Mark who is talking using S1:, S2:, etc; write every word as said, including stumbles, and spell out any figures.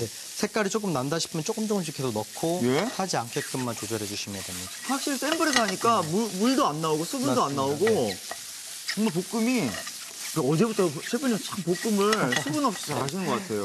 S1: 네, 색깔이 조금 난다 싶으면 조금 조금씩 계속 넣고
S2: 예?
S1: 타지 않게끔만 조절해 주시면 됩니다.
S2: 확실히 센 불에서 하니까 물, 물도 안 나오고 수분도 안
S1: 맞습니다.
S2: 나오고
S1: 네.
S2: 정말 볶음이 어제부터 셰프님 참 볶음을 수분 없이 잘 하시는 것 같아요.